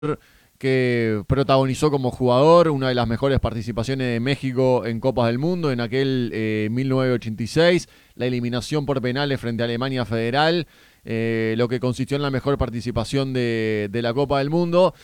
que protagonizó como jugador una de las mejores participaciones de México en Copas del Mundo en aquel 1986, la eliminación por penales frente a Alemania Federal, lo que consistió en la mejor participación de la Copa del Mundo.